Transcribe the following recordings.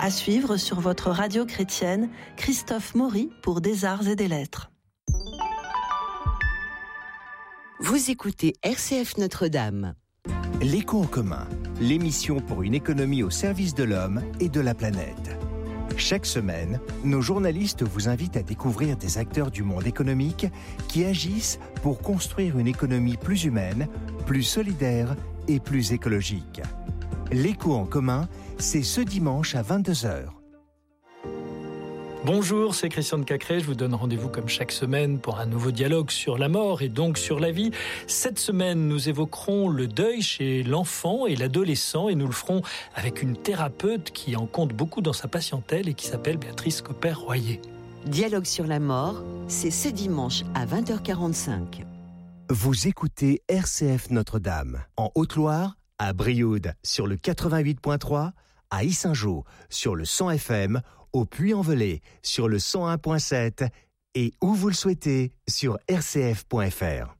À suivre sur votre radio chrétienne, Christophe Maury pour Des Arts et des Lettres. Vous écoutez RCF Notre-Dame. L'écho en commun, l'émission pour une économie au service de l'homme et de la planète. Chaque semaine, nos journalistes vous invitent à découvrir des acteurs du monde économique qui agissent pour construire une économie plus humaine, plus solidaire et plus écologique. L'écho en commun, c'est ce dimanche à 22h. Bonjour, c'est Christian de Cacré. Je vous donne rendez-vous comme chaque semaine pour un nouveau dialogue sur la mort et donc sur la vie. Cette semaine, nous évoquerons le deuil chez l'enfant et l'adolescent et nous le ferons avec une thérapeute qui en compte beaucoup dans sa patientèle et qui s'appelle Béatrice Copper-Royer. Dialogue sur la mort, c'est ce dimanche à 20h45. Vous écoutez RCF Notre-Dame, en Haute-Loire, à Brioude sur le 88.3, à Yssingeaux sur le 100 FM, au Puy-en-Velay sur le 101.7 et où vous le souhaitez sur rcf.fr.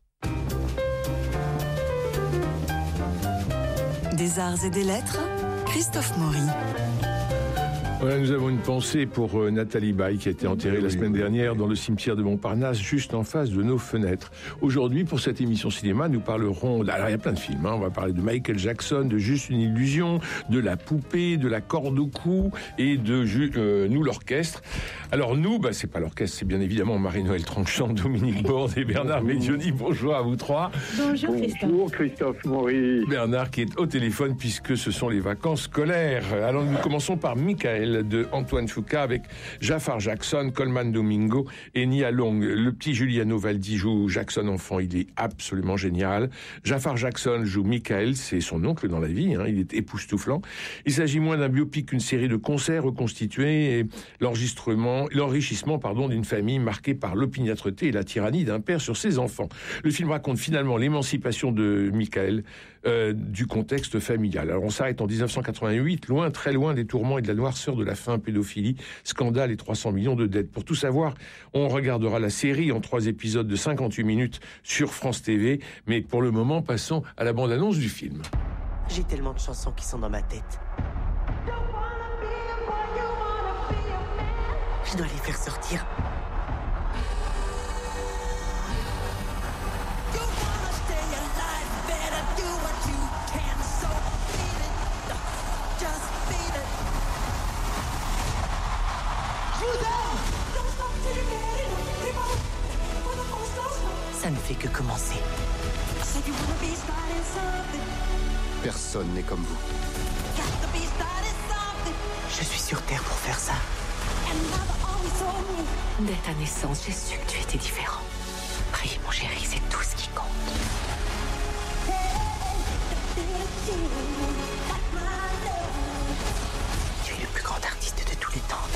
Des Arts et des Lettres, Christophe Maury. Voilà, nous avons une pensée pour Nathalie Baye qui a été enterrée la semaine dernière dans le cimetière de Montparnasse, juste en face de nos fenêtres. Aujourd'hui, pour cette émission cinéma, nous parlerons... Alors, il y a plein de films. On va parler de Michael Jackson, de Juste une illusion, de La poupée, de La corde au cou et de Nous l'orchestre. Alors nous, c'est pas l'orchestre, c'est bien évidemment Marie-Noël Tranchant, Dominique Borde et Bernard Medioni. Bonjour à vous trois. Bonjour Christophe. Bonjour Christophe Maury. Bernard qui est au téléphone puisque ce sont les vacances scolaires. Alors nous commençons par Michael de Antoine Fuqua avec Jafar Jackson, Colman Domingo et Nia Long. Le petit Giuliano Valdi joue Jackson enfant, il est absolument génial. Jafar Jackson joue Michael, c'est son oncle dans la vie, il est époustouflant. Il s'agit moins d'un biopic qu'une série de concerts reconstitués et l'enrichissement d'une famille marquée par l'opiniâtreté et la tyrannie d'un père sur ses enfants. Le film raconte finalement l'émancipation de Michael du contexte familial. Alors on s'arrête en 1988, très loin des tourments et de la noirceur de la faim, pédophilie, scandale et 300 millions de dettes. Pour tout savoir, on regardera la série en 3 épisodes de 58 minutes sur France TV, mais pour le moment, passons à la bande-annonce du film. J'ai tellement de chansons qui sont dans ma tête. Je dois les faire sortir. Ça ne fait que commencer. Personne n'est comme vous. Je suis sur Terre pour faire ça. Dès ta naissance, j'ai su que tu étais différent. Prie, mon chéri, c'est tout ce qui compte. Tu es le plus grand artiste de tous les temps.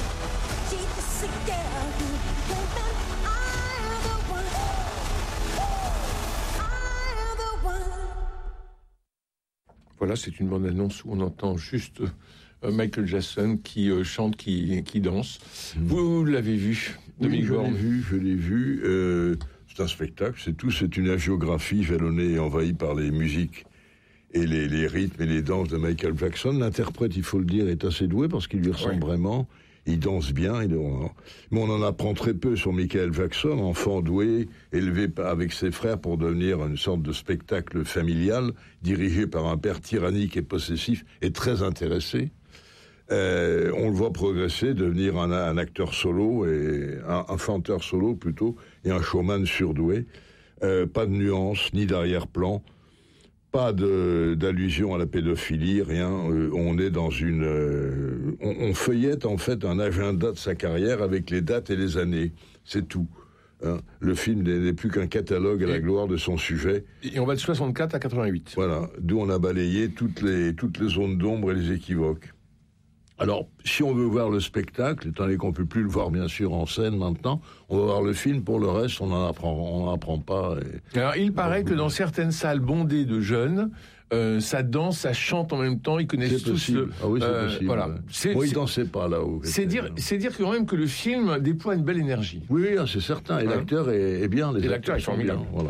Voilà, c'est une bande-annonce où on entend juste Michael Jackson qui chante, qui danse. Vous l'avez vu, Dominique Borde? Je l'ai vu. C'est un spectacle, c'est tout. C'est une hagiographie jalonnée et envahie par les musiques et les rythmes et les danses de Michael Jackson. L'interprète, il faut le dire, est assez doué parce qu'il lui ressemble vraiment. Il danse bien, mais on en apprend très peu sur Michael Jackson, enfant doué, élevé avec ses frères pour devenir une sorte de spectacle familial, dirigé par un père tyrannique et possessif et très intéressé. On le voit progresser, devenir un acteur solo, et un chanteur solo plutôt, et un showman surdoué. Pas de nuances, ni d'arrière-plan. Pas d'allusion à la pédophilie, rien. On est dans on feuillette en fait un agenda de sa carrière avec les dates et les années. C'est tout. Le film n'est plus qu'un catalogue à la gloire de son sujet. Et on va de 64 à 88. Voilà, d'où on a balayé toutes les zones d'ombre et les équivoques. Alors, si on veut voir le spectacle, étant donné qu'on ne peut plus le voir bien sûr en scène maintenant, on va voir le film. Pour le reste, on n'en apprend pas. Alors, il paraît que dans certaines salles bondées de jeunes, ça danse, ça chante en même temps. Ils connaissent tous. Possible. Ah oui, c'est possible. Voilà. Moi, ils dansaient pas là-haut. C'est dire quand même que le film déploie une belle énergie. Oui, c'est certain. Et l'acteur est bien. Et l'acteur est formidable. Voilà.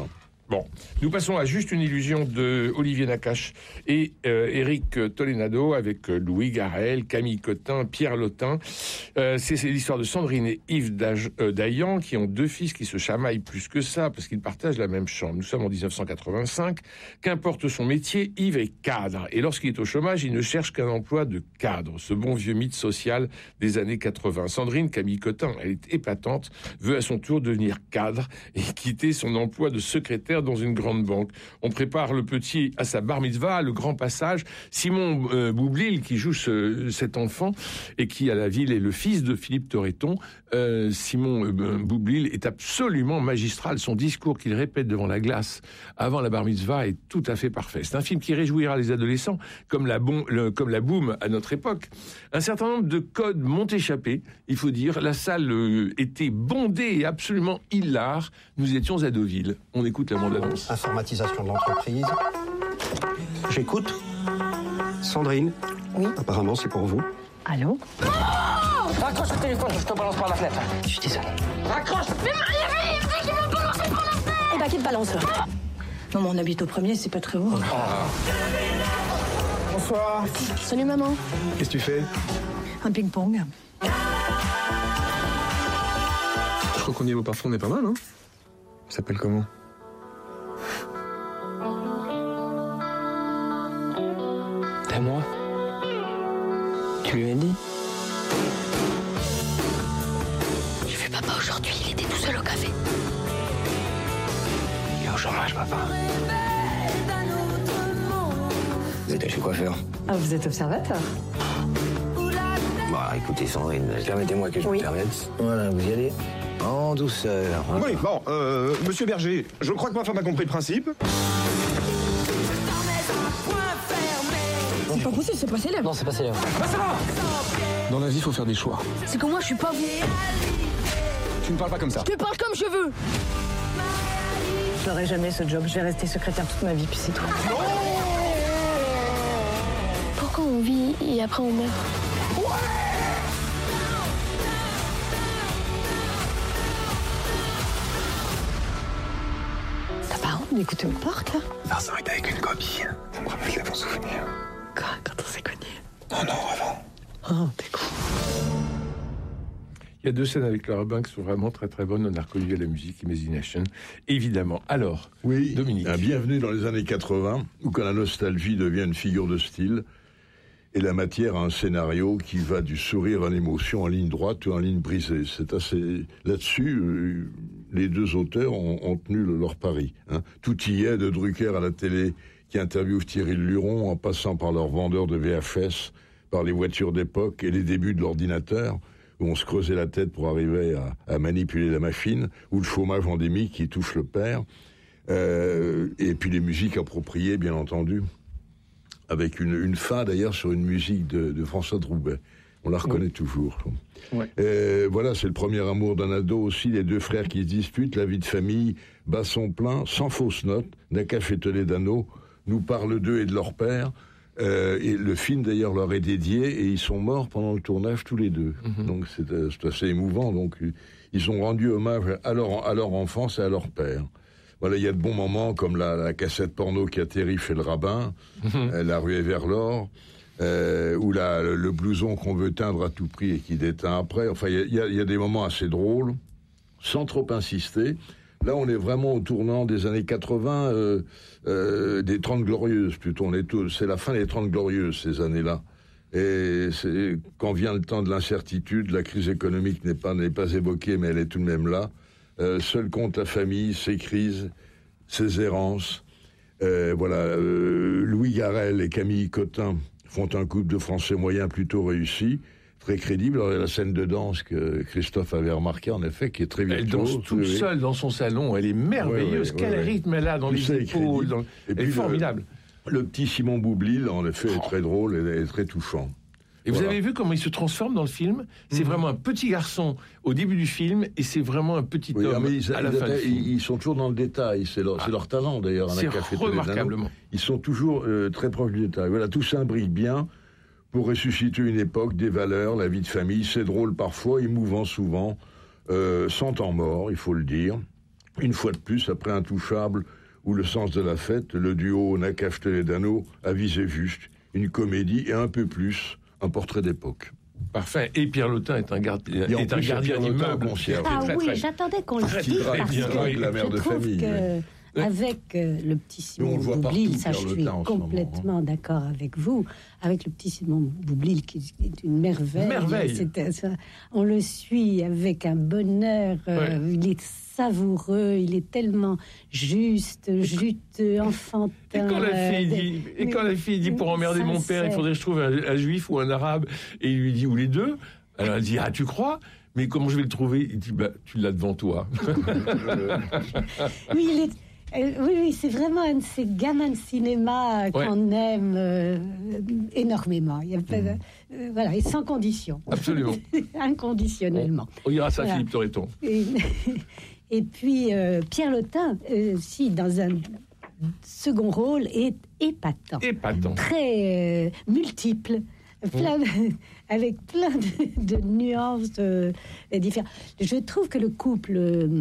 Bon, nous passons à Juste une illusion de Olivier Nakache et Éric Tolénado avec Louis Garrel, Camille Cotin, Pierre Lotin. C'est l'histoire de Sandrine et Yves Dayan qui ont 2 fils qui se chamaillent plus que ça parce qu'ils partagent la même chambre. Nous sommes en 1985. Qu'importe son métier, Yves est cadre. Et lorsqu'il est au chômage, il ne cherche qu'un emploi de cadre. Ce bon vieux mythe social des années 80. Sandrine, Camille Cotin, elle est épatante, veut à son tour devenir cadre et quitter son emploi de secrétaire dans une grande banque. On prépare le petit à sa bar mitzvah, le grand passage. Simon Boublil, qui joue cet enfant et qui à la ville est le fils de Philippe Torreton. Simon Boublil est absolument magistral. Son discours qu'il répète devant la glace avant la bar mitzvah est tout à fait parfait. C'est un film qui réjouira les adolescents, comme la boum à notre époque. Un certain nombre de codes m'ont échappé, il faut dire. La salle était bondée et absolument hilare. Nous étions à Deauville. On écoute la bande-annonce. Informatisation de l'entreprise. J'écoute. Sandrine. Oui. Apparemment, c'est pour vous. Allô? Raccroche le téléphone, je te balance par la fenêtre. Je suis désolée. Raccroche! Mais il y a qui m'a balancé par la fenêtre! Eh ben, qui te balance? Non, mais on habite au premier, c'est pas très haut. Bonsoir. Salut, maman. Qu'est-ce que tu fais? Un ping-pong. Je crois qu'on y est au parfum, on est pas mal, hein? Ça s'appelle comment? T'as moi? Tu lui as dit? J'ai vu papa aujourd'hui, il était tout seul au café. Il est au chômage, papa. Vous êtes chez coiffeur? Ah, vous êtes observateur? Bah, écoutez, Sandrine, permettez-moi que je me permette. Voilà, vous y allez. En douceur. Hein. Oui, bon, monsieur Berger, je crois que ma femme a compris le principe. C'est pas possible, c'est pas célèbre. Non, c'est pas célèbre. Dans la vie, il faut faire des choix. C'est que moi, je suis pas vous. Tu ne parles pas comme ça. Je te parle comme je veux. Je n'aurai jamais ce job, je vais rester secrétaire toute ma vie, puis c'est tout. Pourquoi on vit et après on meurt? T'as pas honte d'écouter au parc, là? Vincent est avec une copine. Ça me rappelle les bons souvenirs. Quoi, quand on s'est connus? Non, avant. Oh, t'es con. Il y a 2 scènes avec Laura Banks qui sont vraiment très très bonnes. On a reconnu la musique Imagination, évidemment. Alors, oui, Dominique. Un bienvenue dans les années 80, où quand la nostalgie devient une figure de style, et la matière a un scénario qui va du sourire à l'émotion en ligne droite ou en ligne brisée. C'est assez... Là-dessus, les 2 auteurs ont tenu leur pari. Hein. Tout y est, de Drucker à la télé, qui interviewe Thierry Luron, en passant par leurs vendeurs de VHS, par les voitures d'époque et les débuts de l'ordinateur, où on se creusait la tête pour arriver à manipuler la machine, ou le chômage endémique qui touche le père, et puis les musiques appropriées, bien entendu, avec une fin d'ailleurs sur une musique de François Droubet. On la reconnaît toujours. Ouais. Voilà, c'est le premier amour d'un ado aussi, les 2 frères qui se disputent, la vie de famille bat son plein, sans fausse note. Nakache et Toledano nous parlent d'eux et de leur père. Et le film d'ailleurs leur est dédié et ils sont morts pendant le tournage tous les 2. Donc c'est assez émouvant. Donc ils ont rendu hommage à leur enfance et à leur père. Voilà, il y a de bons moments comme la cassette porno qui atterrit chez le rabbin, la ruée vers l'or, ou le blouson qu'on veut teindre à tout prix et qui déteint après. Enfin, il y a des moments assez drôles, sans trop insister. Là, on est vraiment au tournant des années 80, des 30 Glorieuses, plutôt. C'est la fin des 30 Glorieuses, ces années-là. Et quand vient le temps de l'incertitude, la crise économique n'est pas évoquée, mais elle est tout de même là. Seul compte la famille, ses crises, ses errances. Louis Garrel et Camille Cotin font un couple de Français moyens plutôt réussi, très crédible. Alors, il y a la scène de danse que Christophe avait remarqué, en effet, qui est très virtuose. Elle danse toute seule dans son salon, elle est merveilleuse. Quel rythme elle a dans les épaules. Elle est formidable. Le petit Simon Boublil, en effet, est très drôle et très touchant. Et vous avez vu comment il se transforme dans le film? C'est vraiment un petit garçon au début du film et c'est vraiment un petit homme à la fin du film. Ils sont toujours dans le détail. C'est leur talent, d'ailleurs. C'est remarquablement. Ils sont toujours très proches du détail. Voilà, tout s'imbrique bien pour ressusciter une époque, des valeurs, la vie de famille. C'est drôle parfois, émouvant souvent, sans temps mort, il faut le dire. Une fois de plus, après Intouchable ou Le sens de la fête, le duo Nakache-Toledano a visé juste une comédie et un peu plus un portrait d'époque. Parfait. Et Pierre Lotin est un gardien d'immeuble. Ah oui, j'attendais qu'on le dise parce que la mère de famille. Avec le petit Simon Boublil, ça je suis complètement d'accord avec vous, avec le petit Simon Boublil qui est une merveille. On le suit avec un bonheur, il est savoureux, il est tellement juste, juteux, enfantin. Et quand la fille dit pour emmerder mon père, il faudrait que je trouve un juif ou un arabe, et il lui dit ou les deux. Alors elle dit tu crois? Mais comment je vais le trouver? Il dit tu l'as devant toi. Oui, c'est vraiment un de ces gamins de cinéma qu'on aime énormément. Il y a, et sans condition. Absolument. Inconditionnellement. On ira à Philippe Torreton. Et puis, Pierre Lotin, dans un second rôle, est épatant. Très multiple. Avec plein de nuances différentes. Je trouve que le couple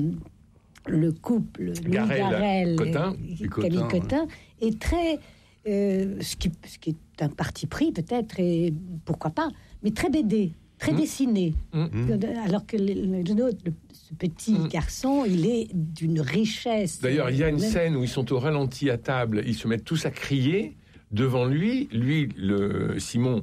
Camille Cotin est très ce qui est un parti pris peut-être, et pourquoi pas, mais très BD, très dessiné, alors que ce petit garçon, il est d'une richesse. D'ailleurs, il y a une scène où ils sont au ralenti à table, ils se mettent tous à crier devant lui, Simon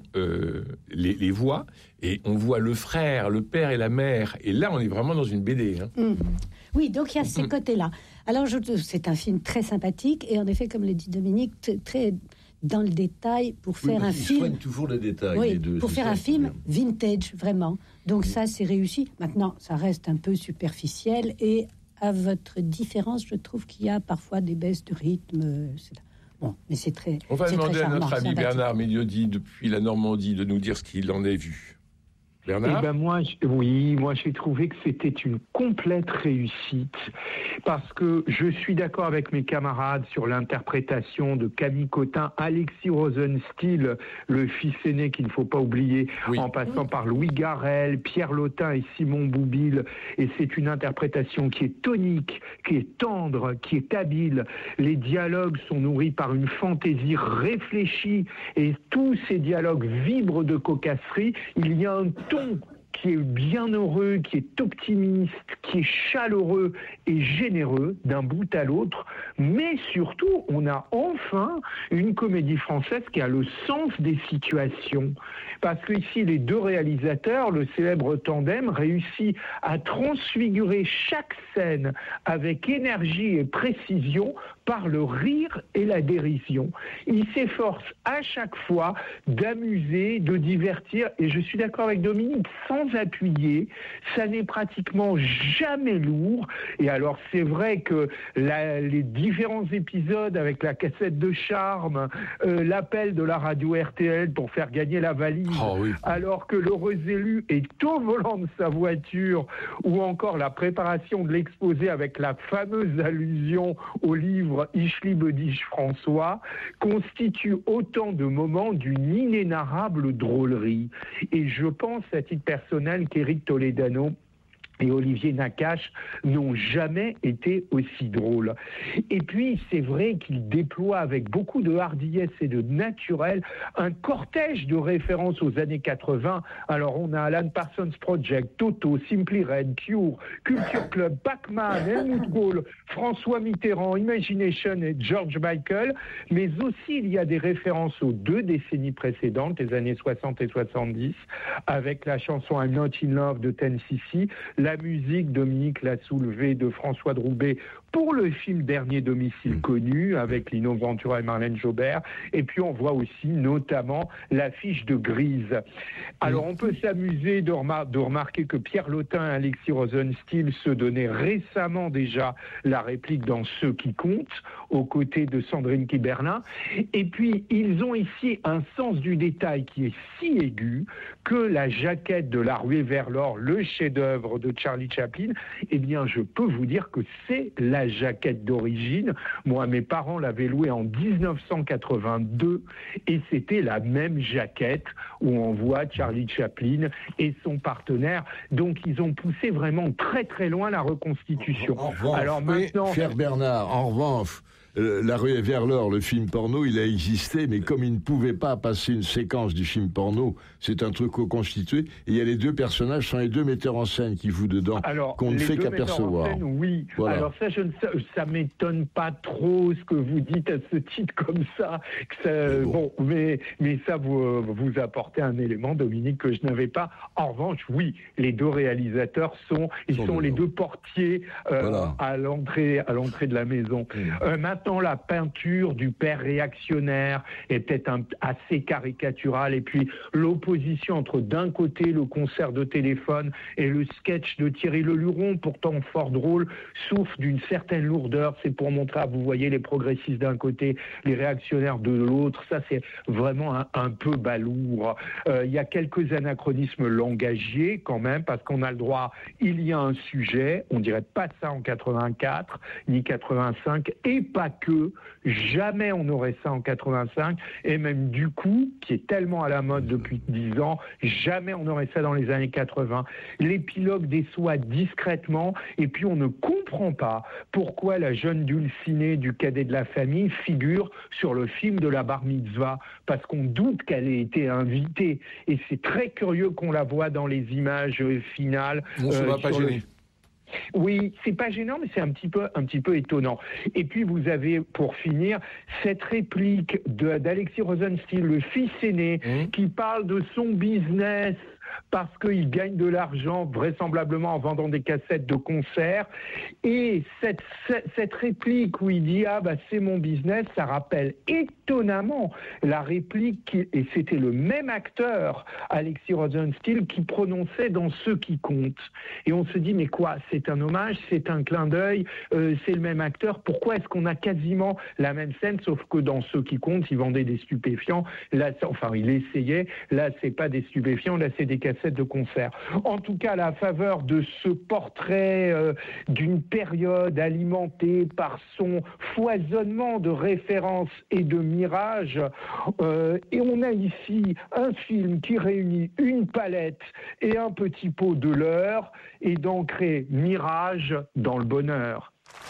les voit, et on voit le frère, le père et la mère, et là on est vraiment dans une BD. Oui, donc il y a ces côtés-là. Alors c'est un film très sympathique, et en effet, comme le dit Dominique, très dans le détail pour faire un film. Soigne toujours les détails. Oui, les deux, pour faire un film vintage, vraiment. Donc ça, c'est réussi. Maintenant, ça reste un peu superficiel, et à votre différence, je trouve qu'il y a parfois des baisses de rythme. Bon, mais c'est très. On va demander à notre ami sympathique. Bernard Méliodi depuis la Normandie de nous dire ce qu'il en a vu. Bernard ? Moi j'ai trouvé que c'était une complète réussite, parce que je suis d'accord avec mes camarades sur l'interprétation de Camille Cotin, Alexis Rosenstiel, le fils aîné qu'il ne faut pas oublier, en passant par Louis Garrel, Pierre Lotin et Simon Boublil, et c'est une interprétation qui est tonique, qui est tendre, qui est habile. Les dialogues sont nourris par une fantaisie réfléchie, et tous ces dialogues vibrent de cocasserie. Il y a un ton qui est bienheureux, qui est optimiste, qui est chaleureux et généreux d'un bout à l'autre, mais surtout, on a enfin une comédie française qui a le sens des situations. Parce que ici, les deux réalisateurs, le célèbre tandem, réussit à transfigurer chaque scène avec énergie et précision par le rire et la dérision. Ils s'efforcent à chaque fois d'amuser, de divertir, et je suis d'accord avec Dominique, sans appuyer, ça n'est pratiquement jamais lourd. Et alors c'est vrai que les différents épisodes avec la cassette de charme, l'appel de la radio RTL pour faire gagner la valise, alors que l'heureux élu est au volant de sa voiture, ou encore la préparation de l'exposé avec la fameuse allusion au livre Ich liebe dich François, constituent autant de moments d'une inénarrable drôlerie. Et je pense à titre personnel qu'Éric Toledano et Olivier Nakache n'ont jamais été aussi drôles. Et puis, c'est vrai qu'il déploie avec beaucoup de hardiesse et de naturel un cortège de références aux années 80. Alors, on a Alan Parsons Project, Toto, Simply Red, Cure, Culture Club, Pac-Man, Helmut Kohl, François Mitterrand, Imagination et George Michael. Mais aussi, il y a des références aux 2 décennies précédentes, les années 60 et 70, avec la chanson I'm Not in Love de Ten cc, la musique, Dominique l'a soulevé, de François Droubet pour le film Dernier domicile connu, avec Lino Ventura et Marlène Jobert. Et puis on voit aussi notamment l'affiche de Grise. Alors on peut s'amuser de remarquer que Pierre Lotin et Alexis Rosenstiel se donnaient récemment déjà la réplique dans Ceux qui comptent, aux côtés de Sandrine Kiberlin. Et puis ils ont ici un sens du détail qui est si aigu que la jaquette de La Ruée vers l'or, le chef-d'œuvre de Charlie Chaplin, eh bien je peux vous dire que c'est la jaquette d'origine. Moi, mes parents l'avaient louée en 1982, et c'était la même jaquette où on voit Charlie Chaplin et son partenaire. Donc ils ont poussé vraiment très très loin la reconstitution. En revanche, alors maintenant, cher Bernard, en revanche, La ruée vers l'or, le film porno, il a existé, mais comme il ne pouvait pas passer une séquence du film porno, c'est un truc constitué, et il y a les deux personnages, sont les deux metteurs en scène qui jouent dedans, qu'on ne fait qu'apercevoir. Oui, voilà. Alors ça m'étonne pas trop ce que vous dites à ce titre comme ça. Mais ça vous apportez un élément, Dominique, que je n'avais pas. En revanche, oui, les deux réalisateurs sont les deux portiers à l'entrée de la maison. Maintenant, la peinture du père réactionnaire est peut-être assez caricaturale, et puis l'opposition entre d'un côté le concert de téléphone et le sketch de Thierry Leluron, pourtant fort drôle, souffre d'une certaine lourdeur. C'est pour montrer, vous voyez, les progressistes d'un côté, les réactionnaires de l'autre. Ça, c'est vraiment un peu balourd. Il y a quelques anachronismes langagiers quand même, parce qu'on a le droit, il y a un sujet, on dirait pas ça en 84 ni 85, et pas que, jamais on aurait ça en 85, et même du coup, qui est tellement à la mode depuis 10 ans, jamais on aurait ça dans les années 80. L'épilogue déçoit discrètement, et puis on ne comprend pas pourquoi la jeune dulcinée du cadet de la famille figure sur le film de la bar mitzvah, parce qu'on doute qu'elle ait été invitée, et c'est très curieux qu'on la voit dans les images finales. On ne va pas gêner. Oui, c'est pas gênant, mais c'est un petit peu étonnant. Et puis vous avez, pour finir, cette réplique d'Alexis Rosenstiel, le fils aîné, qui parle de son business parce qu'il gagne de l'argent vraisemblablement en vendant des cassettes de concert. Et cette réplique où il dit « Ah bah c'est mon business », ça rappelle étonnamment la réplique, et c'était le même acteur, Alexis Rosenstiel, qui prononçait dans « Ceux qui comptent ». Et on se dit « Mais quoi, c'est un hommage, c'est un clin d'œil, c'est le même acteur, pourquoi est-ce qu'on a quasiment la même scène, sauf que dans « Ceux qui comptent », il vendait des stupéfiants, là, enfin il essayait, là c'est pas des stupéfiants, là c'est des cassettes de concert. En tout cas, à la faveur de ce portrait d'une période alimentée par son foisonnement de références et de mirages, et on a ici un film qui réunit une palette et un petit pot de leurre, et d'ancrer mirage dans le bonheur.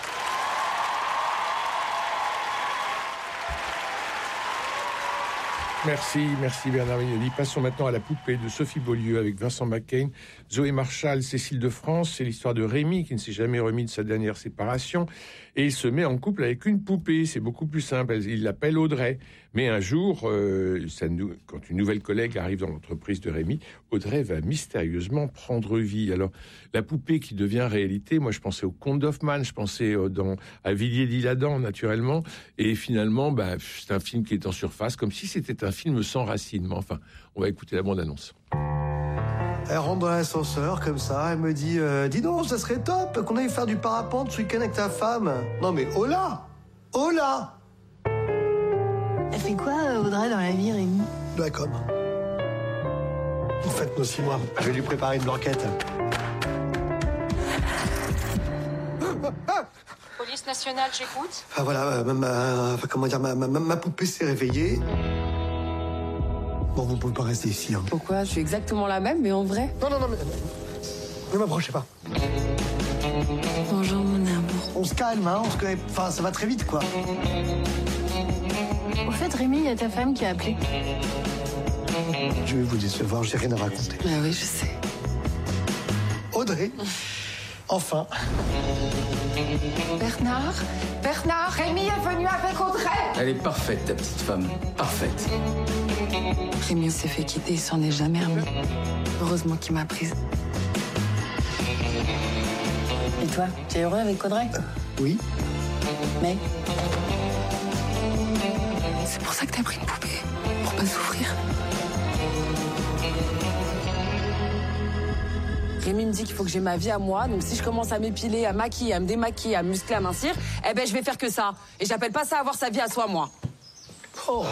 Merci Bernard Mignoni. Passons maintenant à La poupée de Sophie Beaulieu avec Vincent McCain, Zoé Marshall, Cécile de France. C'est l'histoire de Rémi qui ne s'est jamais remis de sa dernière séparation et il se met en couple avec une poupée. C'est beaucoup plus simple. Il l'appelle Audrey. Mais un jour, quand une nouvelle collègue arrive dans l'entreprise de Rémi, Audrey va mystérieusement prendre vie. Alors, la poupée qui devient réalité, moi je pensais au Conte d'Hoffmann, je pensais à Villiers d'Isle-Adam, naturellement, et finalement, c'est un film qui est en surface, comme si c'était un film sans racines. Mais enfin, on va écouter la bande-annonce. Elle rentre dans l'ascenseur, comme ça, elle me dit « Dis donc, ça serait top qu'on aille faire du parapente ce week-end avec ta femme. » Non mais, hola. Elle fait quoi, Audrey, dans la vie, Rémi? De la com. Vous faites nos 6 mois. Je vais lui préparer une blanquette. Police nationale, j'écoute. Ah voilà, ma poupée s'est réveillée. Bon, vous pouvez pas rester ici. Hein. Pourquoi? Je suis exactement la même, mais en vrai. Non, mais... Ne m'approchez pas. Bonjour, mon amour. On se calme, hein, on se connaît... Enfin, ça va très vite, quoi. Au fait, Rémi, il y a ta femme qui a appelé. Je vais vous décevoir, j'ai rien à raconter. Bah oui, je sais. Audrey, enfin. Bernard, Rémi est venu avec Audrey. Elle est parfaite, ta petite femme. Parfaite. Rémi s'est fait quitter, il s'en est jamais remis. Heureusement qu'il m'a prise. Et toi, tu es heureux avec Audrey? Oui. Mais c'est pour ça que t'as pris une poupée, pour pas souffrir. Rémi me dit qu'il faut que j'ai ma vie à moi, donc si je commence à m'épiler, à maquiller, à me démaquiller, à me muscler, à mincir, je vais faire que ça. Et j'appelle pas ça avoir sa vie à soi, moi. Oh.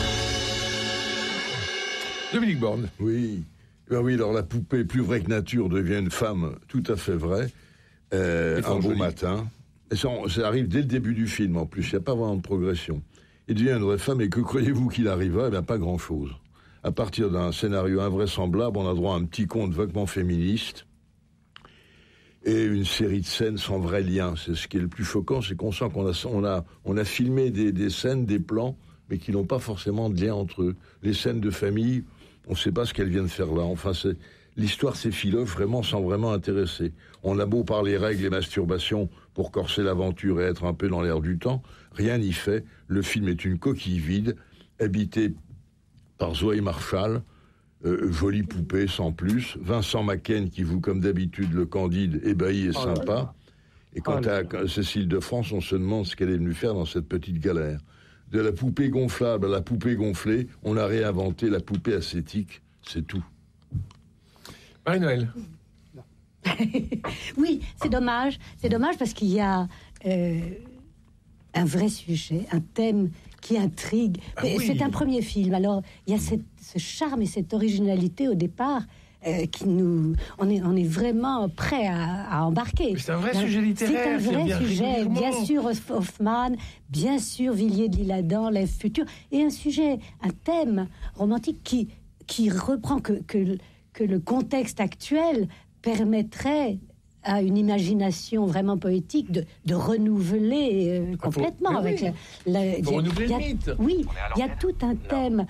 Dominique Borne. Oui. Oui, alors la poupée plus vraie que nature devient une femme tout à fait vraie. Un beau matin. Et ça arrive dès le début du film, en plus. Il n'y a pas vraiment de progression. Il devient une vraie femme, et que croyez-vous qu'il arrivera? Eh bien, pas grand-chose. À partir d'un scénario invraisemblable, on a droit à un petit conte vaguement féministe et une série de scènes sans vrai lien. C'est ce qui est le plus choquant, c'est qu'on sent qu'on a filmé des scènes, des plans, mais qui n'ont pas forcément de lien entre eux. Les scènes de famille, on ne sait pas ce qu'elles viennent faire là. Enfin, l'histoire s'effiloche vraiment sans vraiment intéresser. On a beau parler règles et masturbation pour corser l'aventure et être un peu dans l'air du temps, rien n'y fait. Le film est une coquille vide, habité par Zoé Marshall, jolie poupée sans plus, Vincent Macken qui joue comme d'habitude le Candide, ébahi et sympa. Et quant à Cécile de France, on se demande ce qu'elle est venue faire dans cette petite galère. De la poupée gonflable à la poupée gonflée, on a réinventé la poupée ascétique, c'est tout. Marie-Noël. Oui, c'est dommage parce qu'il y a un vrai sujet, un thème qui intrigue. C'est un premier film, alors il y a ce charme et cette originalité au départ qui nous... On est vraiment prêt à embarquer. C'est un vrai sujet littéraire. C'est un vrai sujet, bien sûr Hoffmann, bien sûr Villiers de l'Isle-Adam, l'Ève future, et un thème romantique qui reprend que le contexte actuel permettrait à une imagination vraiment poétique de renouveler complètement avec renouveler le mythe. Oui, il y a tout un thème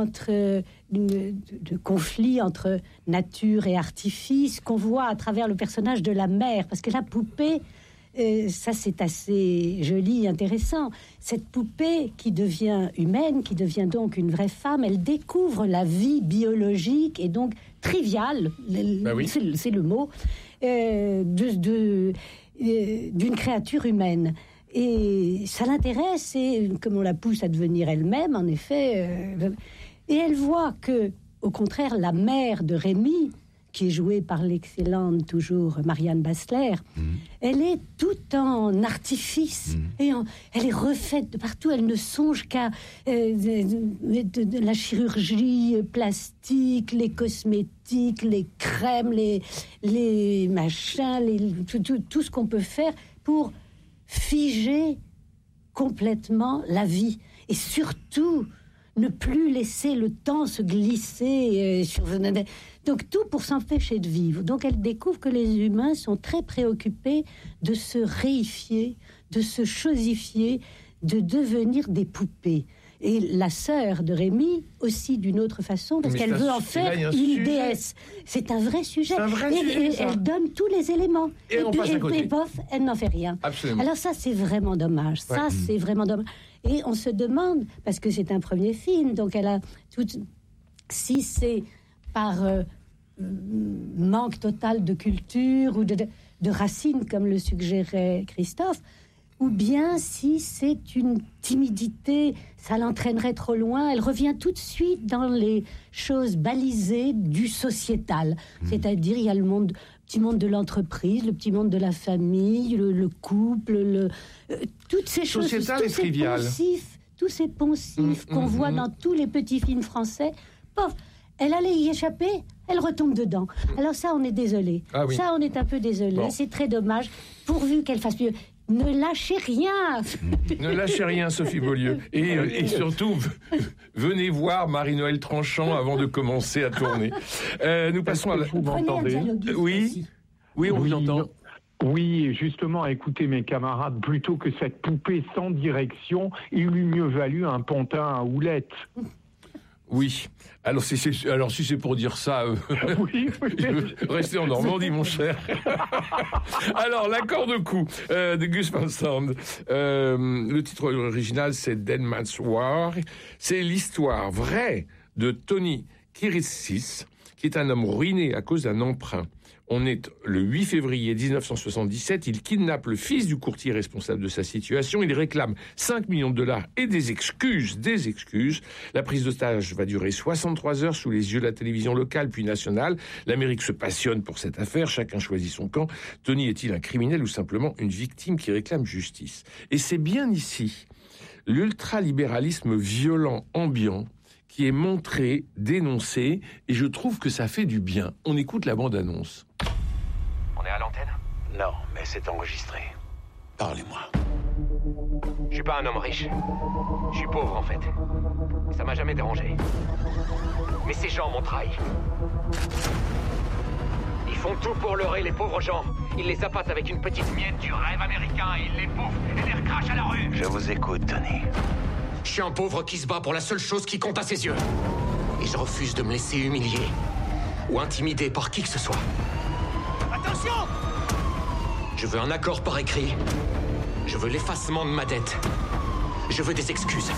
de conflit entre nature et artifice qu'on voit à travers le personnage de la mère, parce que la poupée, ça c'est assez joli, intéressant. Cette poupée qui devient humaine, qui devient donc une vraie femme, elle découvre la vie biologique et donc triviale, c'est le mot, d'une créature humaine. Et ça l'intéresse, et comme on la pousse à devenir elle-même, en effet, et elle voit que, au contraire, la mère de Rémi, qui est jouée par l'excellente toujours Marianne Bassler, elle est tout en artifice, et elle est refaite de partout, elle ne songe qu'à de la chirurgie plastique, les cosmétiques, les crèmes, les machins, tout ce qu'on peut faire pour figer complètement la vie, et surtout ne plus laisser le temps se glisser donc tout pour s'empêcher de vivre. Donc elle découvre que les humains sont très préoccupés de se réifier, de se chosifier, de devenir des poupées. Et la sœur de Rémi aussi d'une autre façon, parce qu'elle veut en faire une déesse. C'est un vrai sujet. Et elle donne tous les éléments. Et pof, elle n'en fait rien. Absolument. Alors ça, c'est vraiment dommage. C'est vraiment dommage. Et on se demande, parce que c'est un premier film, donc elle a tout... Si c'est par manque total de culture ou de racines, comme le suggérait Christophe, ou bien si c'est une timidité, ça l'entraînerait trop loin. Elle revient tout de suite dans les choses balisées du sociétal. C'est-à-dire, il y a le petit monde de l'entreprise, le petit monde de la famille, le couple, toutes ces choses, tous ces poncifs qu'on voit dans tous les petits films français. Pof, elle allait y échapper, elle retombe dedans. Alors ça, on est désolé. Ah oui. Ça, on est un peu désolé. Bon. C'est très dommage, pourvu qu'elle fasse mieux. Ne lâchez rien. Ne lâchez rien, Sophie Beaulieu. Et surtout, venez voir Marie-Noël Tranchant avant de commencer à tourner. Nous passons à la... Vous m'entendez ? Oui, on vous entend. Oui, justement, écoutez mes camarades, plutôt que cette poupée sans direction, il eût mieux valu un pantin à houlettes. Oui. Alors si c'est pour dire ça, oui. Restez en Normandie, mon cher. Alors, l'accord de coup de Gus Van Sant. Le titre original, c'est Dead Man's War. C'est l'histoire vraie de Tony Kiritsis, qui est un homme ruiné à cause d'un emprunt. On est le 8 février 1977, il kidnappe le fils du courtier responsable de sa situation, il réclame 5 millions de dollars et des excuses. La prise d'otage va durer 63 heures sous les yeux de la télévision locale puis nationale. L'Amérique se passionne pour cette affaire, chacun choisit son camp. Tony est-il un criminel ou simplement une victime qui réclame justice ? Et c'est bien ici l'ultralibéralisme violent, ambiant, qui est montré, dénoncé, et je trouve que ça fait du bien. On écoute la bande-annonce. On est à l'antenne ? Non, mais c'est enregistré. Parlez-moi. Je suis pas un homme riche. Je suis pauvre, en fait. Ça m'a jamais dérangé. Mais ces gens m'ont trahi. Ils font tout pour leurrer les pauvres gens. Ils les appâtent avec une petite miette du rêve américain, ils les bouffent et les recrachent à la rue. Je vous écoute, Tony. Je suis un pauvre qui se bat pour la seule chose qui compte à ses yeux. Et je refuse de me laisser humilier ou intimider par qui que ce soit. Attention! Je veux un accord par écrit. Je veux l'effacement de ma dette. Je veux des excuses.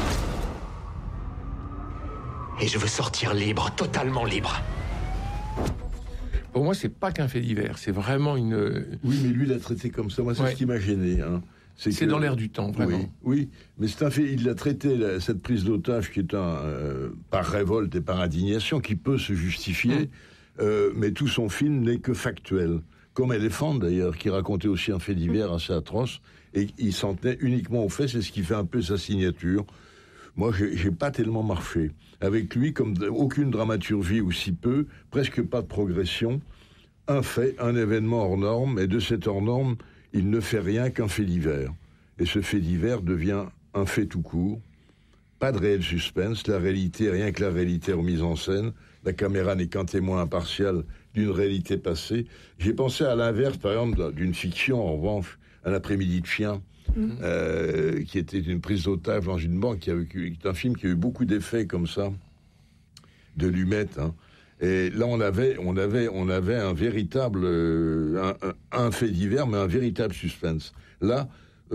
Et je veux sortir libre, totalement libre. Pour moi, c'est pas qu'un fait divers, c'est vraiment une... Oui, mais lui l'a traité comme ça. Moi, c'est ce qui m'a gêné. Hein. C'est dans l'air du temps, vraiment. Oui, mais c'est un fait. Il a traité cette prise d'otage qui est par révolte et par indignation, qui peut se justifier, mais tout son film n'est que factuel. Comme Elephant, d'ailleurs, qui racontait aussi un fait divers assez atroce, et il s'en tenait uniquement aux faits, c'est ce qui fait un peu sa signature. Moi, j'ai pas tellement marché. Avec lui, comme aucune dramaturgie ou si peu, presque pas de progression, un fait, un événement hors norme, et de cet hors norme, il ne fait rien qu'un fait divers. Et ce fait divers devient un fait tout court. Pas de réel suspense, la réalité, rien que la réalité remise en scène. La caméra n'est qu'un témoin impartial d'une réalité passée. J'ai pensé à l'inverse, par exemple, d'une fiction, en revanche, Un après-midi de chien, qui était une prise d'otage dans une banque, qui est un film qui a eu beaucoup d'effets comme ça, de Lumet, hein. Et là, on avait un véritable, un fait divers, mais un véritable suspense. Là,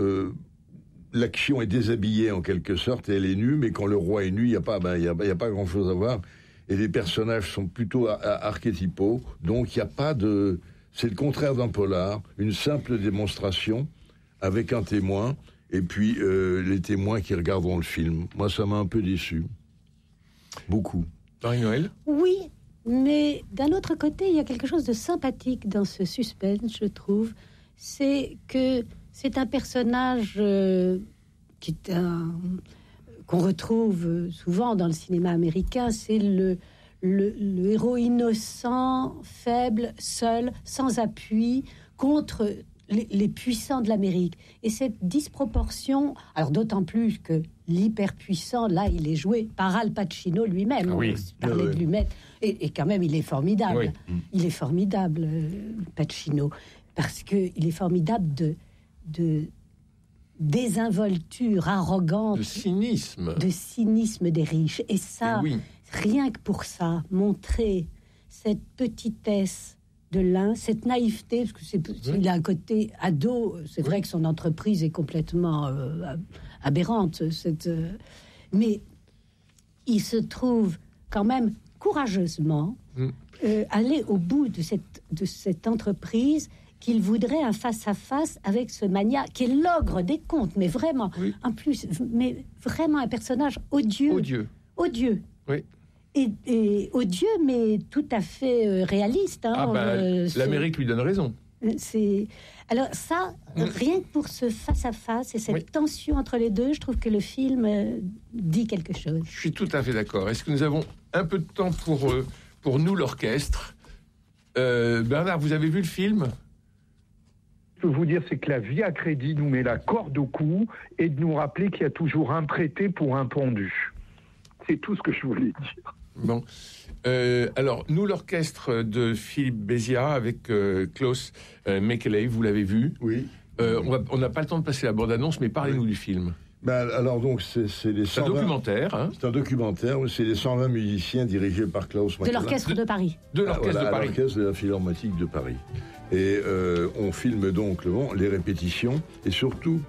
l'action est déshabillée en quelque sorte, et elle est nue, mais quand le roi est nu, il y a pas grand-chose à voir. Et les personnages sont plutôt archétypaux, donc il n'y a pas de... C'est le contraire d'un polar, une simple démonstration avec un témoin, et puis les témoins qui regarderont le film. Moi, ça m'a un peu déçu. Beaucoup. Marie-Noël ? Oui, mais d'un autre côté, il y a quelque chose de sympathique dans ce suspense, je trouve. C'est que c'est un personnage qui est qu'on retrouve souvent dans le cinéma américain. C'est le héros innocent, faible, seul, sans appui, contre les puissants de l'Amérique. Et cette disproportion, alors d'autant plus que l'hyperpuissant, là, il est joué par Al Pacino lui-même. Oui. On parlait de lui-même. Et quand même, il est formidable. Oui. Il est formidable, Pacino, parce qu'il est formidable de désinvolture arrogante. De cynisme des riches. Et ça, rien que pour ça, montrer cette petitesse de l'un, cette naïveté, parce que il a un côté ado. C'est vrai que son entreprise est complètement aberrante, mais il se trouve quand même courageusement aller au bout de cette entreprise qu'il voudrait un face-à-face avec ce mania qui est l'ogre des contes, mais vraiment, en plus, mais vraiment un personnage odieux. Oui. Et odieux, mais tout à fait réaliste. Hein, l'Amérique lui donne raison. Alors ça, rien que pour ce face-à-face et cette tension entre les deux, je trouve que le film dit quelque chose. Je suis tout à fait d'accord. Est-ce que nous avons un peu de temps pour nous, l'orchestre ? Bernard, vous avez vu le film ? Je peux vous dire, c'est que la vie à crédit nous met la corde au cou et de nous rappeler qu'il y a toujours un prêté pour un pendu. C'est tout ce que je voulais dire. Bon. Alors, nous, l'orchestre de Philippe Béziat avec Klaus Mekele, vous l'avez vu ? Oui. On n'a pas le temps de passer la bande-annonce, mais parlez-nous du film. Alors donc, c'est les 120... C'est un documentaire. Hein ? C'est un documentaire, c'est les 120 musiciens dirigés par Klaus Mekele. De l'Orchestre de Paris. De l'Orchestre de Paris. L'Orchestre de la Philharmonique de Paris. Et on filme donc les répétitions, et surtout,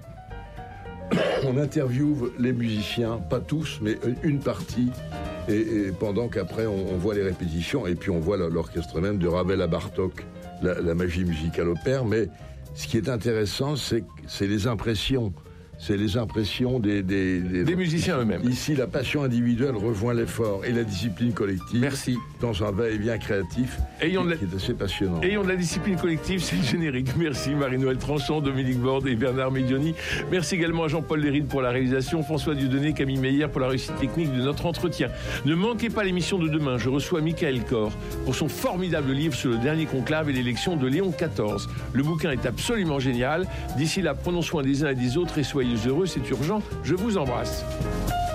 on interviewe les musiciens, pas tous, mais une partie, et pendant qu'après on voit les répétitions, et puis on voit l'orchestre même de Ravel à Bartók, la magie musicale opère. Mais ce qui est intéressant, c'est les impressions. C'est les impressions des musiciens eux-mêmes. Ici, la passion individuelle rejoint l'effort et la discipline collective. Merci. Dans un va-et-vient créatif qui est assez passionnant. Ayons de la discipline collective, c'est le générique. Merci Marie-Noël Tranchant, Dominique Borde et Bernard Medioni. Merci également à Jean-Paul Léride pour la réalisation, François Dieudonné, Camille Meyer pour la réussite technique de notre entretien. Ne manquez pas l'émission de demain. Je reçois Michael Kor pour son formidable livre sur le dernier conclave et l'élection de Léon XIV. Le bouquin est absolument génial. D'ici là, prenons soin des uns et des autres et soyez heureux, c'est urgent. Je vous embrasse.